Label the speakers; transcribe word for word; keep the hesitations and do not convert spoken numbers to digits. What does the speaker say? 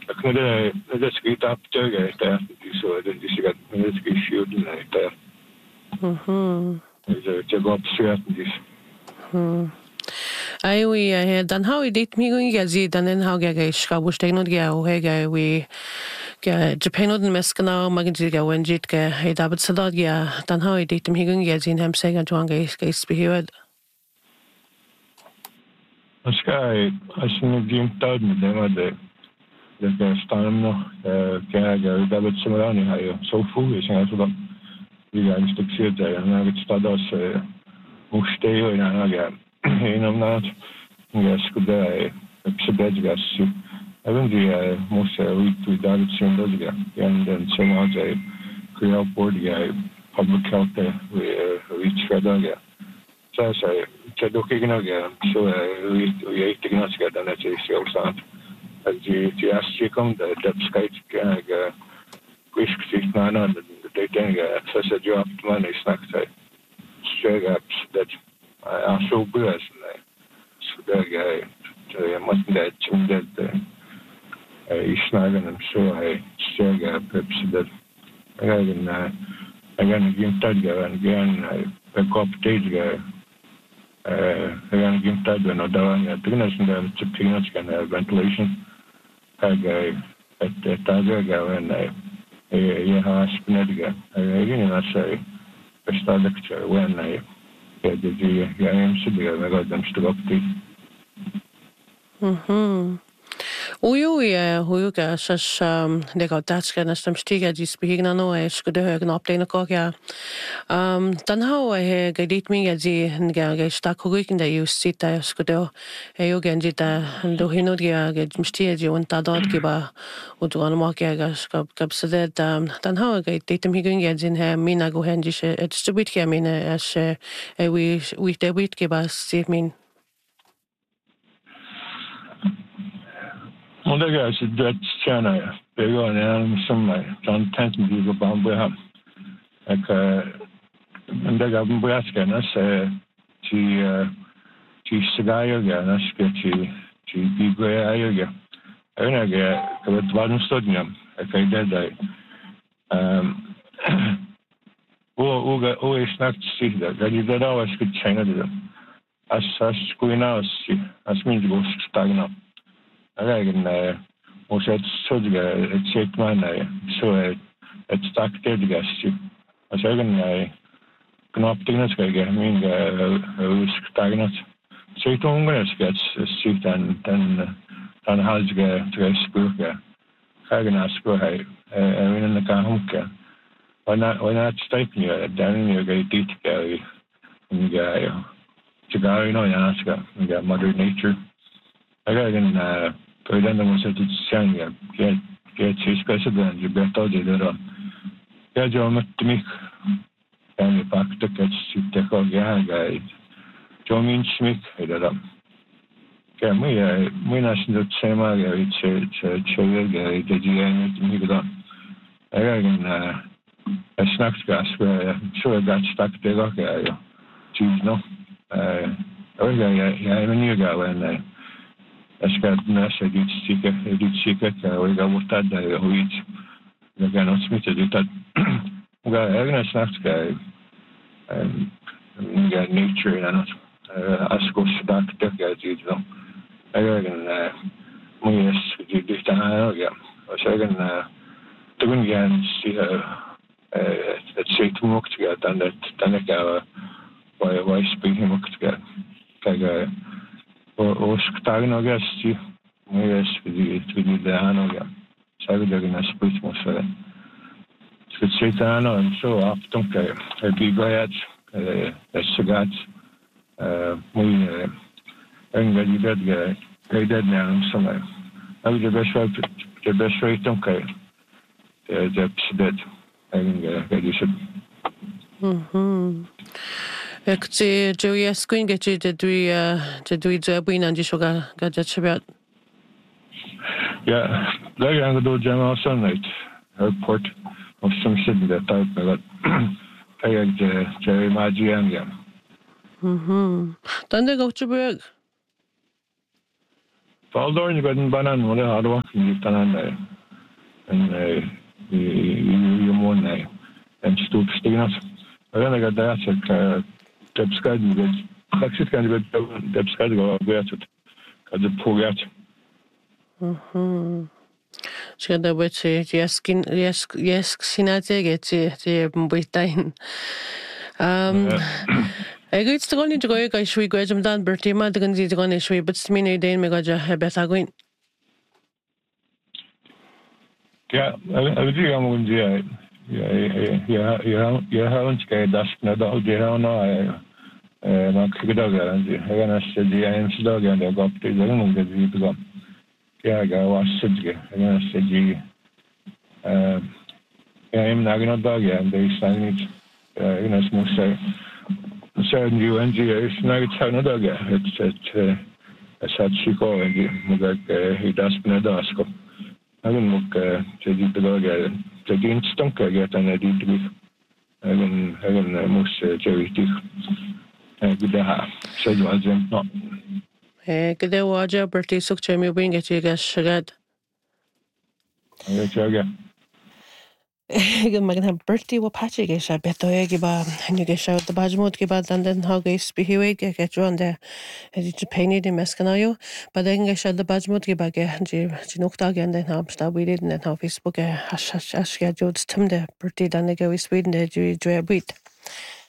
Speaker 1: Aknede det skit up tjöga där så det det ska det ska skjuta där.
Speaker 2: Mhm.
Speaker 1: Det det går absolut inte.
Speaker 2: Mhm. Ai we dan how dit mi gung gazi dan en how ga ska bu stegnod ga o he ga we ga Japanod meskana magji ga wenjit ga he dabat sadad ga dan how dit mi gung gazi in hem sega juan ga ga spihiwed.
Speaker 1: Ska asin gim tad med det det det stanna ga ga dabat samarani hayo så fu är så så vi är inte exakt där när vi stadas måste ju ina ga inom nat ja skulle przebedźgać även die måste ut dabat samarani and then so much I create board ga public health reach further ga så så det dock inte ga så vi vi inte kan ska den att det är så att det det är så kom det det ska ga risk sig man det tänker så så jobb man är snackt sig straight up that är så bra så det ga jag måste det som det i snacken så är straight up så det jag again gim tadga again a cop tadga uh again gim tadga no dawan ya tignas nda tignas kan ventilation aga at tadga ga when I ya has pinadga again na say besta lecture when I did the ya am sibiga na gadam stropti
Speaker 2: Mhm. Uju ja huga sas det går datska nästan stiga dis behigna no är skulle höga uppdelna koga. Um dan how I ga dit mig att ge ga ga sta kogiken där just sitta skulle är ju genji där då hinner jag ga mstia ju och dort geba och då man maka ga ska kapsa det dan how ga dit mig gunga din här mina go henji ett stubit ga mina as we we det wit geba se min.
Speaker 1: Och det är så det tjänar jag. Det går en som kan tänka mig gå bambu här. Och men det går bambu här ska så till till sagayo ga ska till till bigre ayo. Även jag det var en studium. Jag kan det där. Ehm och och och är snackt sig där. Det är det där jag ska tjäna det. As as skuina as minst gå stagna. Again, och så så det ett sätt man så ett starkt det gäst. Alltså again knappt ska jag min risk stagnat. Så det ungefär ska sig den den den halsga träspurka. Again aspur här även den kan hunka. Och när och när staiken ju den ju går dit där ja. Så går ju nog jag ska med mother nature. Again Poi andando a Tiziania, che che ci spesso ben libertà di loro. Ja già mattimik. Ja mi pakta che ci te koga gai. Jo min smik ida. Che mi mi nascindo sema gai che che che gai de giene mi gida. Era in a snacks gas where sure got stuck there gai. Ci no. Eh, ora ja ja mi ni gai when Askar nasa dit sika dit sika ka oiga mutad da huit da gano smita dit ga egna snaps ka um ga nature na not asko stak da ga dit no egna muyes dit dit na ga osagan tugun gan si eh et seit mukt ga dan dat dan ka why why speaking mukt ga ka och sktagen och gästi men vi vi det här nog ja så vi det nästa prismål för så det är nog så afton kan jag bli glad eh så gott eh muy en gallida det är det när som är jag vill det så det bäst så utom kan det det det en gallida
Speaker 2: Mhm. Ec te Joey Squin get you to do to do it win and sugar got that about.
Speaker 1: Yeah, they are going to do general sunlight airport of some city that type of pay the Jerry Magian.
Speaker 2: Mhm. Then they go to work.
Speaker 1: Valdorn ben banan mole harwa tanan en yumon en stup stignat. Rena ga datsek tepskad mit praksis kan mit tepskad go gwertut. Kad pogat.
Speaker 2: Mhm. Siada bwyti jeskin jesk jesk sinate geti ti bwytain. Um Eg it's the only joy I shwi gwedum dan bertima the ganzi the gone shwi but smine dein me gaja betaguin.
Speaker 1: Ja, jag tycker om hon säger jag jag jag jag har inte dask när då det har nå man kan då göra det. Jag nästan det är en slag jag går upp till den och det blir bra. Jag går och sitter. Jag nästan det eh jag är nog inte då igen det är sanning. Jag nästan måste sen ju en det är snart inte då igen. Det är så att chico och det är dask när dask. Även mot det dagar det är inte stunka get en det det även även måste jag det det här så det var inte nå
Speaker 2: Eh gde waja berti suk chemi bring it you shagad.
Speaker 1: jag jag
Speaker 2: Gan magan ha berti wa pachi ge sha beto ye ba nu ge sha the bajmod ge ba dan den ha ge spihiwe ge ge jon de det paini de meskanayo but then ge sha the bajmod ge ba ge ji ji nokta ge den ha sta we did den ha Facebook ge hash hash hash ge jod stumde berti dan ge we Sweden de ju ju bit